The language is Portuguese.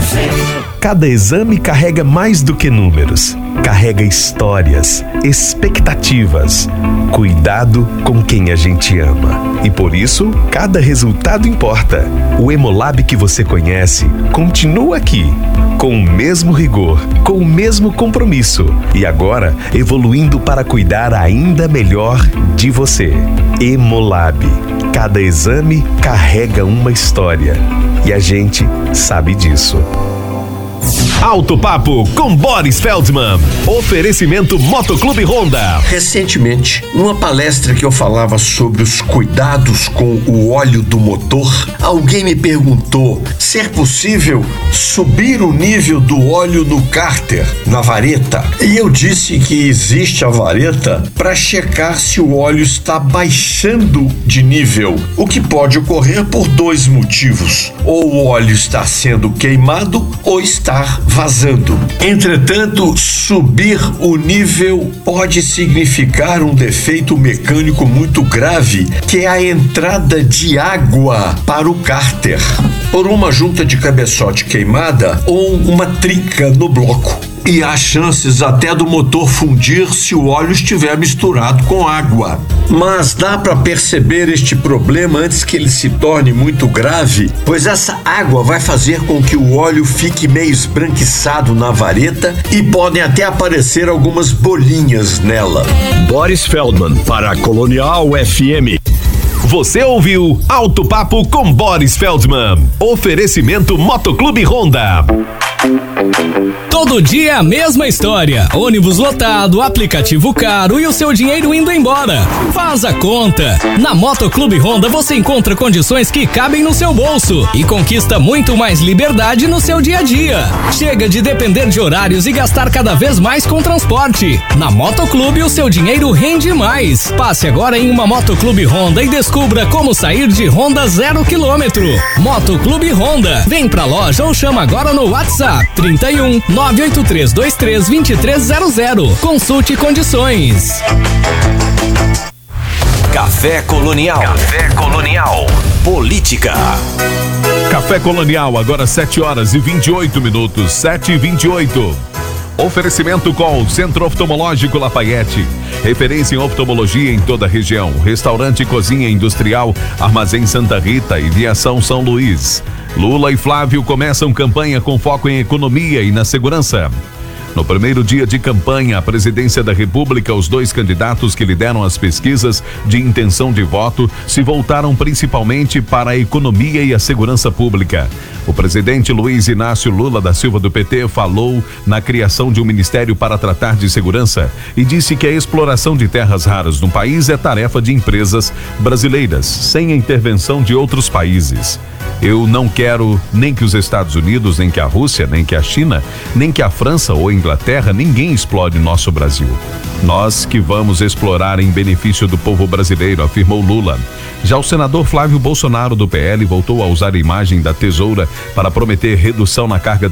Cada exame carrega mais do que números. Carrega histórias, expectativas, cuidado com quem a gente ama. E por isso, cada resultado importa. O Hemolab que você conhece continua aqui, com o mesmo rigor, com o mesmo compromisso. E agora, evoluindo para cuidar ainda melhor de você. Hemolab. Cada exame carrega uma história. E a gente sabe disso. Alto Papo com Boris Feldman. Oferecimento Motoclube Honda. Recentemente, numa palestra que eu falava sobre os cuidados com o óleo do motor, alguém me perguntou se é possível subir o nível do óleo no cárter, na vareta. E eu disse que existe a vareta para checar se o óleo está baixando de nível, o que pode ocorrer por dois motivos: ou o óleo está sendo queimado ou está vazando. Entretanto, subir o nível pode significar um defeito mecânico muito grave, que é a entrada de água para o cárter, por uma junta de cabeçote queimada ou uma trinca no bloco. E há chances até do motor fundir se o óleo estiver misturado com água. Mas dá para perceber este problema antes que ele se torne muito grave, pois essa água vai fazer com que o óleo fique meio esbranquiçado na vareta e podem até aparecer algumas bolinhas nela. Boris Feldman para a Colonial FM. Você ouviu Alto Papo com Boris Feldman. Oferecimento Motoclube Honda. Todo dia a mesma história. Ônibus lotado, aplicativo caro e o seu dinheiro indo embora. Faz a conta. Na Motoclube Honda você encontra condições que cabem no seu bolso e conquista muito mais liberdade no seu dia a dia. Chega de depender de horários e gastar cada vez mais com transporte. Na Motoclube o seu dinheiro rende mais. Passe agora em uma Motoclube Honda e descubra como sair de Honda 0 km. Motoclube Honda. Vem pra loja ou chama agora no WhatsApp 31 98323 2300. Consulte condições. Café Colonial. Café Colonial. Política. Café Colonial, agora 7h28, 7h28. Oferecimento com Centro Oftalmológico Lafayette. Referência em oftalmologia em toda a região. Restaurante e Cozinha Industrial, Armazém Santa Rita e Viação São Luís. Lula e Flávio começam campanha com foco em economia e na segurança. No primeiro dia de campanha à presidência da República, os dois candidatos que lideram as pesquisas de intenção de voto se voltaram principalmente para a economia e a segurança pública. O presidente Luiz Inácio Lula da Silva do PT falou na criação de um ministério para tratar de segurança e disse que a exploração de terras raras no país é tarefa de empresas brasileiras, sem a intervenção de outros países. Eu não quero nem que os Estados Unidos, nem que a Rússia, nem que a China, nem que a França ou a Inglaterra, ninguém explore nosso Brasil. Nós que vamos explorar em benefício do povo brasileiro, afirmou Lula. Já o senador Flávio Bolsonaro do PL voltou a usar a imagem da tesoura para prometer redução na carga